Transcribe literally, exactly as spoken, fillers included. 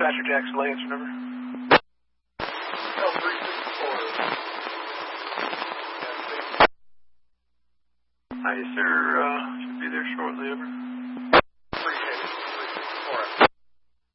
Dispatcher Jackson, answer number. L three sixty-four. Hi, sir. Uh, should be there shortly, over.